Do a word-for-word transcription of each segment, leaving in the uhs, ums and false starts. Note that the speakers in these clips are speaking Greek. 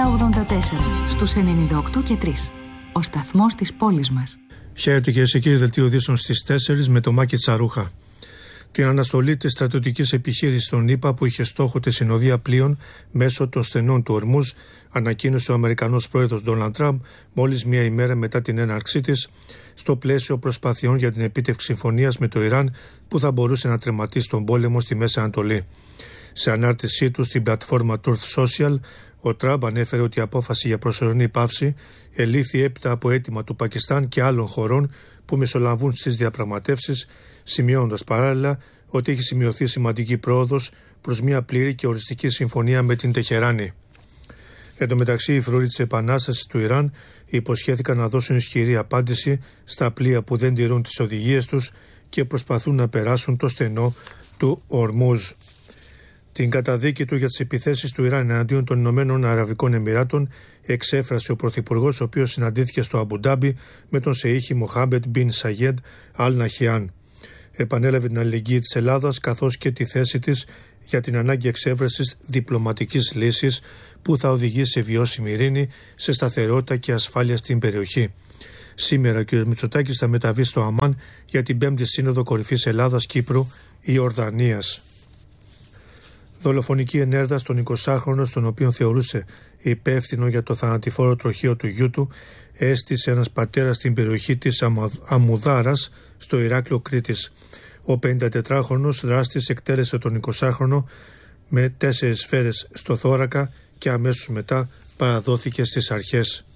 εννιά ογδόντα τέσσερα στους ενενήντα οκτώ και τρία. Ο σταθμός της πόλης μας. Χαίρετε κυρίες και κύριοι, δελτίο ειδήσεων στις τέσσερις με το Μάκη Τσαρούχα. Την αναστολή της στρατιωτικής επιχείρησης των ΗΠΑ που είχε στόχο τη συνοδεία πλοίων μέσω των στενών του Ορμούζ ανακοίνωσε ο Αμερικανός πρόεδρος Ντόναλντ Τραμπ μόλις μία ημέρα μετά την έναρξή της, στο πλαίσιο προσπαθειών για την επίτευξη συμφωνίας με το Ιράν που θα μπορούσε να τερματίσει τον πόλεμο στη Μέση Ανατολή. Σε ανάρτησή του στην πλατφόρμα Truth Social, ο Τραμπ ανέφερε ότι η απόφαση για προσωρινή παύση ελήφθη έπειτα από αίτημα του Πακιστάν και άλλων χωρών που μεσολαβούν στις διαπραγματεύσεις, σημειώνοντας παράλληλα ότι έχει σημειωθεί σημαντική πρόοδος προς μια πλήρη και οριστική συμφωνία με την Τεχεράνη. Εν τω μεταξύ, οι φρουροί της Επανάστασης του Ιράν υποσχέθηκαν να δώσουν ισχυρή απάντηση στα πλοία που δεν τηρούν τις οδηγίες τους και προσπαθούν να περάσουν το στενό του Ορμούζ. Την καταδίκη του για τις επιθέσεις του Ιράν εναντίον των Ηνωμένων Αραβικών Εμιράτων εξέφρασε ο Πρωθυπουργός, ο οποίος συναντήθηκε στο Αμπουντάμπι με τον Σεΐχη Μοχάμπετ Μπιν Σαγέντ Αλ Ναχιάν. Επανέλαβε την αλληλεγγύη της Ελλάδας καθώς και τη θέση της για την ανάγκη εξέβρεσης διπλωματικής λύσης που θα οδηγήσει σε βιώσιμη ειρήνη, σε σταθερότητα και ασφάλεια στην περιοχή. Σήμερα ο κ. Μητσοτάκης θα μεταβεί στο Αμάν για την πέμπτη Σύνοδο Κορυφής Ελλάδας-Κύπρου-Ιορδανίας. Δολοφονική ενέργεια στον εικοσάχρονο, στον οποίο θεωρούσε υπεύθυνο για το θανατηφόρο τροχείο του γιού του, έστησε ένας πατέρας στην περιοχή της Αμουδάρας στο Ηράκλειο Κρήτης. Ο πενηντατετράχρονος δράστης εκτέλεσε τον εικοσάχρονο με τέσσερις σφαίρες στο θώρακα και αμέσως μετά παραδόθηκε στις αρχές.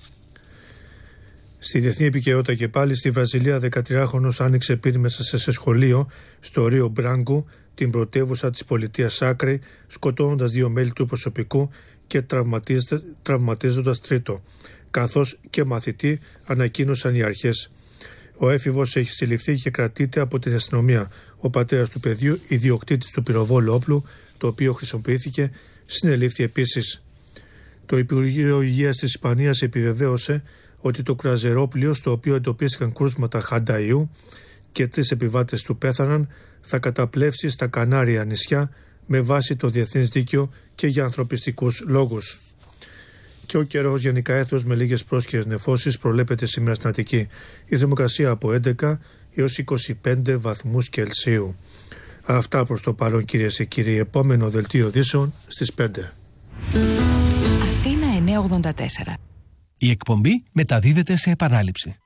Στη διεθνή επικαιρότητα και πάλι, στη Βραζιλία, δεκατριάχρονος άνοιξε πύρ μέσα σε σχολείο στο Ρίο Μπράγκου, την πρωτεύουσα της πολιτείας Άκρη, σκοτώνοντας δύο μέλη του προσωπικού και τραυματίζοντας τρίτο, καθώς και μαθητή, ανακοίνωσαν οι αρχές. Ο έφηβος έχει συλληφθεί και κρατείται από την αστυνομία. Ο πατέρας του παιδιού, ιδιοκτήτης του πυροβόλου όπλου, το οποίο χρησιμοποιήθηκε, συνελήφθη επίσης. Το Υπουργείο Υγείας της Ισπανίας επιβεβαίωσε ότι το κρουαζερόπλοιο, στο οποίο εντοπίστηκαν κρούσματα χανταϊού και τρεις επιβάτες του πέθαναν, θα καταπλέψει στα Κανάρια νησιά με βάση το διεθνές δίκαιο και για ανθρωπιστικούς λόγους. Και ο καιρός γενικά έθρος με λίγες πρόσχερες νεφώσεις προβλέπεται σήμερα στην Αττική. Η θερμοκρασία από έντεκα έως είκοσι πέντε βαθμούς Κελσίου. Αυτά προς το παρόν, κυρίες και κύριοι. Επόμενο δελτίο ειδήσεων στις πέντε. Αθήνα εννιακόσια ογδόντα τέσσερα. Η εκπομπή μεταδίδεται σε επανάληψη.